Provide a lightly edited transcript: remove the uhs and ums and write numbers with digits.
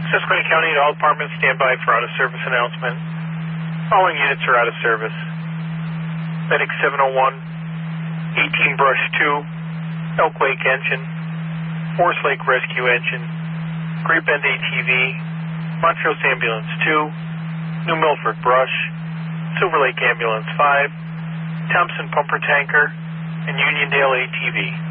Susquehanna County, all departments stand by for out-of-service announcement. Following units are out of service. Medic 701, 18 Brush 2, Elk Lake engine, Forest Lake Rescue engine, Great Bend ATV, Montrose Ambulance 2, New Milford Brush, Silver Lake Ambulance 5, Thompson Pumper Tanker, and Uniondale ATV.